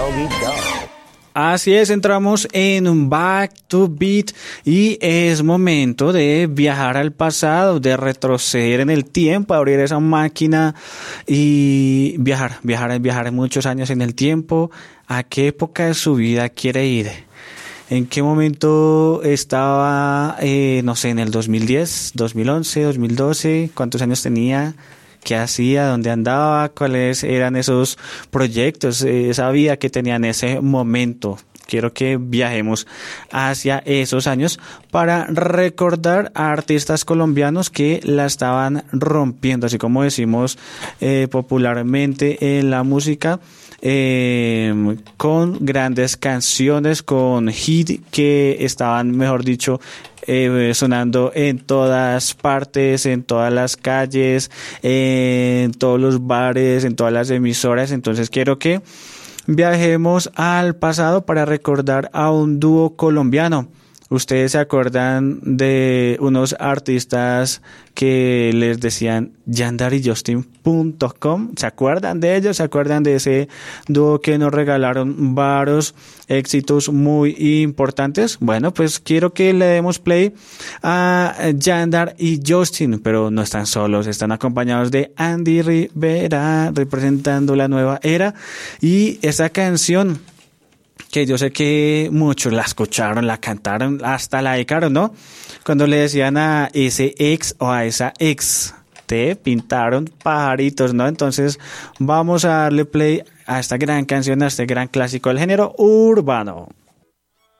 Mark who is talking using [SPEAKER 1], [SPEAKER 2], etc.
[SPEAKER 1] Doggy Dog.
[SPEAKER 2] Así es, entramos en un Back to Beat y es momento de viajar al pasado, de retroceder en el tiempo, abrir esa máquina y viajar muchos años en el tiempo. ¿A qué época de su vida quiere ir? ¿En qué momento estaba, no sé, en el 2010, 2011, 2012? ¿Cuántos años tenía? ¿Qué hacía? ¿Dónde andaba? ¿Cuáles eran esos proyectos? Esa vida que tenía en ese momento. Quiero que viajemos hacia esos años para recordar a artistas colombianos que la estaban rompiendo, así como decimos popularmente en la música, con grandes canciones, con hit que estaban, mejor dicho, sonando en todas partes, en todas las calles, en todos los bares, en todas las emisoras. Entonces quiero que viajemos al pasado para recordar a un dúo colombiano. ¿Ustedes se acuerdan de unos artistas que les decían yandaryjustin.com? ¿Se acuerdan de ellos? ¿Se acuerdan de ese dúo que nos regalaron varios éxitos muy importantes? Bueno, pues quiero que le demos play a Yandar y Justin, pero no están solos, están acompañados de Andy Rivera, representando la nueva era. Y esa canción, que yo sé que muchos la escucharon, la cantaron, hasta la dedicaron, ¿no? Cuando le decían a ese ex o a esa ex, te pintaron pajaritos, ¿no? Entonces vamos a darle play a esta gran canción, a este gran clásico del género urbano.